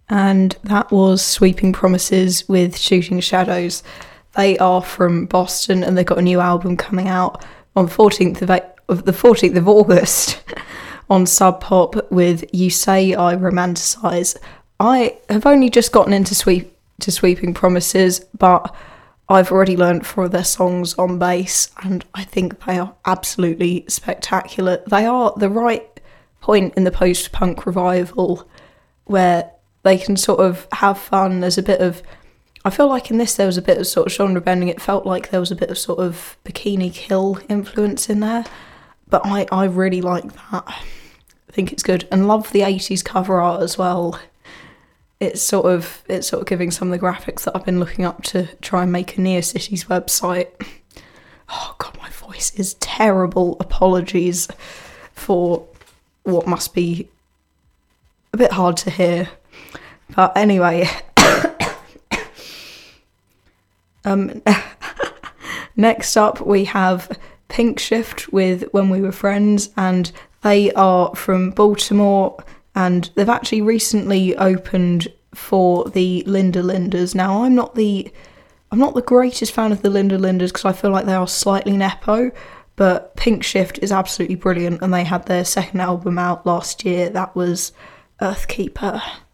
And that was Sweeping Promises with Shooting Shadows. They are from Boston and they've got a new album coming out on the 14th of August on Sub Pop with You Say I Romanticize. I have only just gotten into Sweeping Promises, but I've already learnt 4 of their songs on bass and I think they are absolutely spectacular. They are the right point in the post-punk revival where they can sort of have fun. There's a bit of, I feel like in this there was a bit of sort of genre bending. It felt like there was a bit of sort of Bikini Kill influence in there, but I really like that. I think it's good and love the 80s cover art as well. It's sort of giving some of the graphics that I've been looking up to try and make a Neocities website. Oh god, my voice is terrible. Apologies for what must be a bit hard to hear. But anyway, next up we have Pink Shift with When We Were Friends, and they are from Baltimore, and they've actually recently opened for the Linda Lindas. Now, I'm not the greatest fan of the Linda Lindas because I feel like they are slightly nepo, but Pink Shift is absolutely brilliant, and they had their second album out last year. That was Earthkeeper.